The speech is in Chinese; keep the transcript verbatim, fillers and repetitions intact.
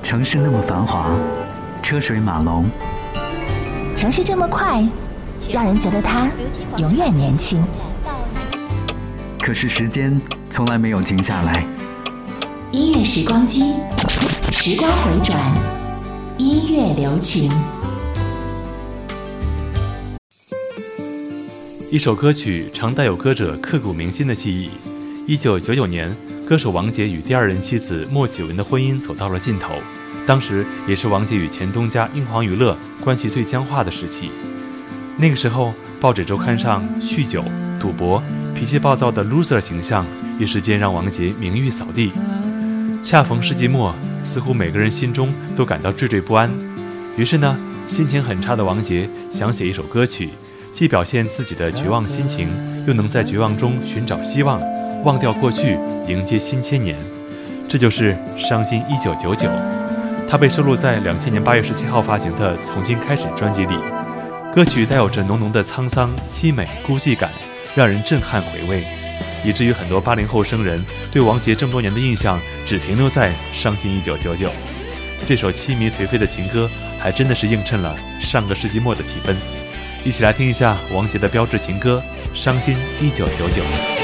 城市那么繁华，车水马龙， 城市这么快，让人觉得它永远年轻。 可是时间从来没有停下来。 音乐时光机，时光回转，音乐留情。 一首歌曲常带有歌者刻骨铭心的记忆。一九九九年，歌手王杰与第二任妻子莫启文的婚姻走到了尽头，当时也是王杰与前东家英皇娱乐关系最僵化的时期。那个时候，报纸周刊上酗酒、赌博、脾气暴躁的 loser 形象一时间让王杰名誉扫地。恰逢世纪末，似乎每个人心中都感到惴惴不安。于是呢，心情很差的王杰想写一首歌曲，既表现自己的绝望心情，又能在绝望中寻找希望，忘掉过去，迎接新千年。这就是《伤心一九九九》，它被收录在两千年八月十七号发行的《从今开始》专辑里。歌曲带有着浓浓的沧桑、凄美、孤寂感，让人震撼回味，以至于很多八零后生人对王杰这么多年的印象只停留在《伤心一九九九》。这首凄迷颓废的情歌，还真的是映衬了上个世纪末的气氛。一起来听一下王杰的标志情歌《伤心一九九九》。